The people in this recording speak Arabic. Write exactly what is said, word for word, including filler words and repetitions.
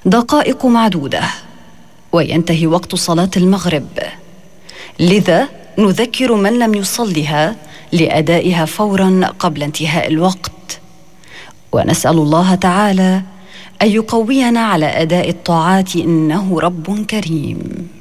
دقائق معدودة وينتهي وقت صلاة المغرب، لذا نذكر من لم يصلها لأدائها فوراً قبل انتهاء الوقت، ونسأل الله تعالى أن يقوينا على أداء الطاعات إنه رب كريم.